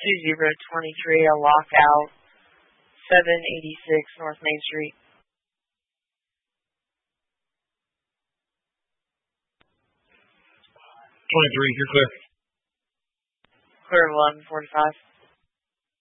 2023, a lockout, 786 North Main Street. 23, you're clear. Clear of 1145.